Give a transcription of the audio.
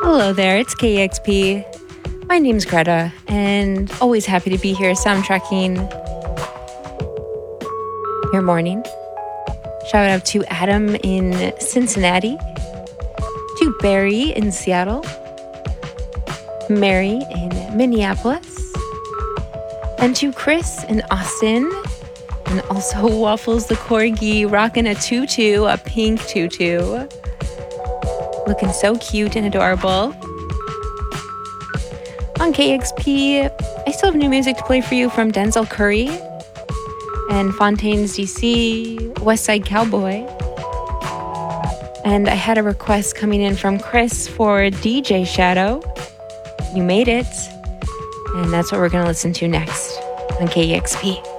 Hello there, it's KEXP. My name's Greta, and always happy to be here soundtracking your morning. Shout out to Adam in Cincinnati, to Barry in Seattle, Mary in Minneapolis, and to Chris in Austin, and also Waffles the Corgi rocking a tutu, a pink tutu. Looking so cute and adorable. On KEXP, I still have new music to play for you from Denzel Curry and Fontaines DC, West Side Cowboy. And I had a request coming in from Chris for DJ Shadow. You made it. And that's what we're going to listen to next on KEXP.